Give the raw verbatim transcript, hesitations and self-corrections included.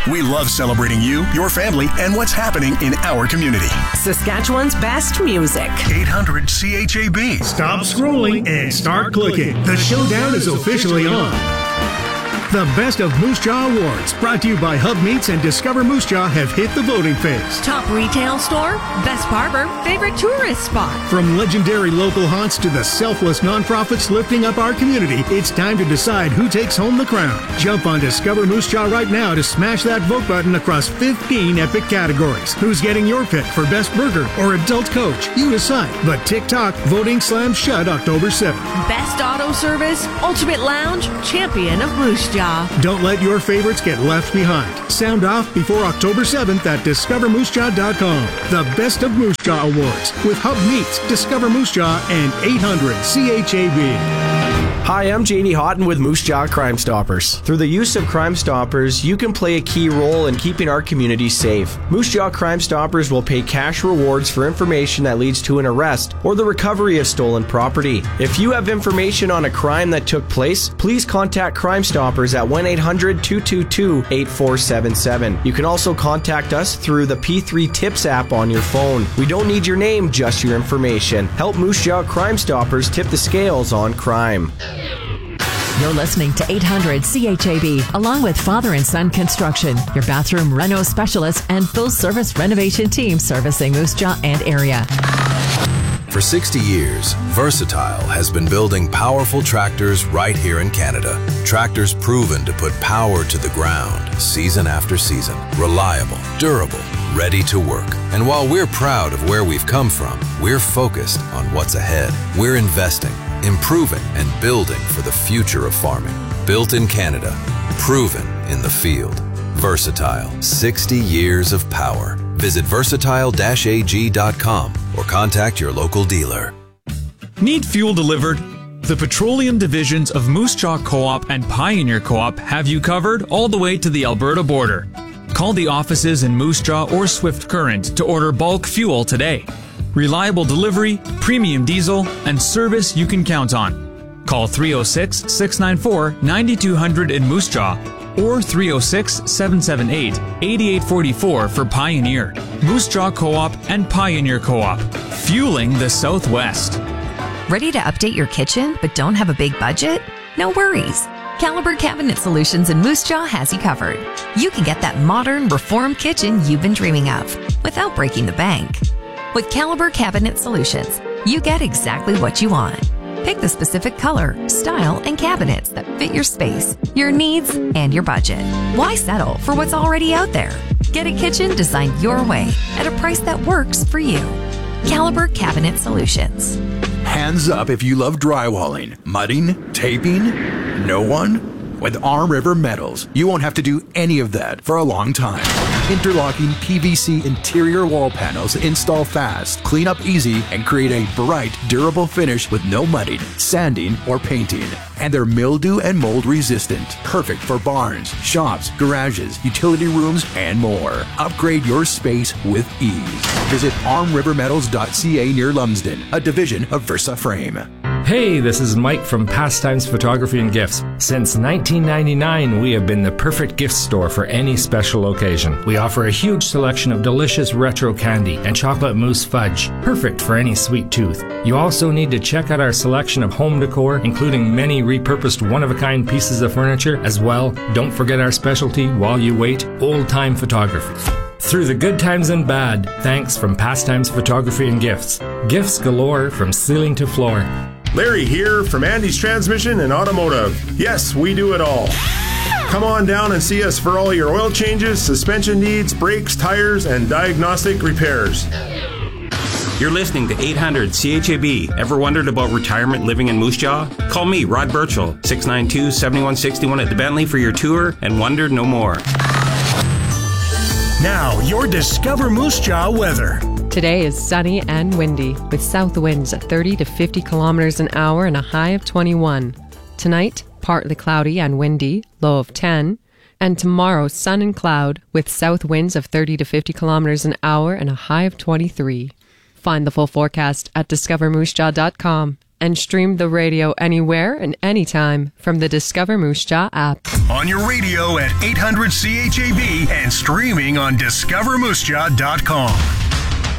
We love celebrating you, your family, and what's happening in our community. Saskatchewan's best music. eight hundred C H A B. Stop scrolling and start clicking. The showdown is officially on. The Best of Moose Jaw Awards, brought to you by Hub Meats and Discover Moose Jaw, have hit the voting phase. Top retail store, best barber, favorite tourist spot. From legendary local haunts to the selfless nonprofits lifting up our community, it's time to decide who takes home the crown. Jump on Discover Moose Jaw right now to smash that vote button across fifteen epic categories. Who's getting your pick for best burger or adult coach? You decide. But TikTok, voting slams shut October seventh. Best auto service, ultimate lounge, champion of Moose Jaw. Don't let your favorites get left behind. Sound off before October seventh at discover moose jaw dot com. The Best of Moose Jaw Awards with Hub Meats, Discover Moose Jaw, and eight hundred C H A B. Hi, I'm J D Houghton with Moose Jaw Crime Stoppers. Through the use of Crime Stoppers, you can play a key role in keeping our community safe. Moose Jaw Crime Stoppers will pay cash rewards for information that leads to an arrest or the recovery of stolen property. If you have information on a crime that took place, please contact Crime Stoppers at one eight hundred two two two eight four seven seven. You can also contact us through the P three Tips app on your phone. We don't need your name, just your information. Help Moose Jaw Crime Stoppers tip the scales on crime. You're listening to eight hundred C H A B, along with Father and Son Construction, your bathroom reno specialist and full-service renovation team servicing Moose Jaw and area. For sixty years, Versatile has been building powerful tractors right here in Canada. Tractors proven to put power to the ground season after season. Reliable, durable, ready to work. And while we're proud of where we've come from, we're focused on what's ahead. We're investing, improving, and building for the future of farming. Built in Canada, proven in the field. Versatile, sixty years of power. Visit versatile dash a g dot com or contact your local dealer. Need fuel delivered? The petroleum divisions of Moose Jaw Co-op and Pioneer Co-op have you covered all the way to the Alberta border. Call the offices in Moose Jaw or Swift Current to order bulk fuel today. Reliable delivery, premium diesel, and service you can count on. Call three oh six, six nine four, nine two hundred in Moose Jaw or three oh six, seven seven eight, eight eight four four for Pioneer. Moose Jaw Co-op and Pioneer Co-op, fueling the Southwest. Ready to update your kitchen but don't have a big budget? No worries. Caliber Cabinet Solutions in Moose Jaw has you covered. You can get that modern, reformed kitchen you've been dreaming of without breaking the bank. With Caliber Cabinet Solutions, you get exactly what you want. Pick the specific color, style, and cabinets that fit your space, your needs, and your budget. Why settle for what's already out there? Get a kitchen designed your way at a price that works for you. Caliber Cabinet Solutions. Hands up if you love drywalling, mudding, taping. No one? With Arm River Metals, you won't have to do any of that for a long time. Interlocking P V C interior wall panels install fast, clean up easy, and create a bright, durable finish with no mudding, sanding, or painting. And they're mildew and mold resistant, perfect for barns, shops, garages, utility rooms, and more. Upgrade your space with ease. Visit arm river metals dot c a near Lumsden, a division of Versa Frame. Hey, this is Mike from Pastimes Photography and Gifts. Since nineteen ninety-nine, we have been the perfect gift store for any special occasion. We offer a huge selection of delicious retro candy and chocolate mousse fudge, perfect for any sweet tooth. You also need to check out our selection of home decor, including many repurposed one-of-a-kind pieces of furniture. As well, don't forget our specialty while you wait, old-time photography. Through the good times and bad, thanks from Pastimes Photography and Gifts. Gifts galore from ceiling to floor. Larry here from Andy's Transmission and Automotive. Yes, we do it all. Come on down and see us for all your oil changes, suspension needs, brakes, tires, and diagnostic repairs. You're listening to eight hundred C H A B. Ever wondered about retirement living in Moose Jaw? Call me, Rod Birchall, six nine two, seven one six one at the Bentley for your tour and wonder no more. Now, your Discover Moose Jaw weather. Today is sunny and windy, with south winds at thirty to fifty kilometers an hour and a high of twenty-one. Tonight, partly cloudy and windy, low of ten. And tomorrow, sun and cloud, with south winds of thirty to fifty kilometers an hour and a high of twenty-three. Find the full forecast at discover moose jaw dot com. And stream the radio anywhere and anytime from the Discover Moose Jaw app. On your radio at eight hundred C H A B and streaming on discover moose jaw dot com.